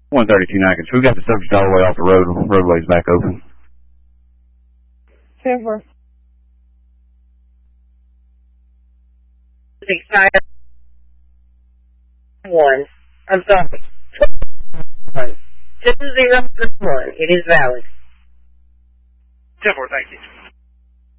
132 Atkins. We've got the subject all the way off the road. Roadway's back open. 10-4. 1. I'm sorry. 2001. It is valid. 10-4, thank you.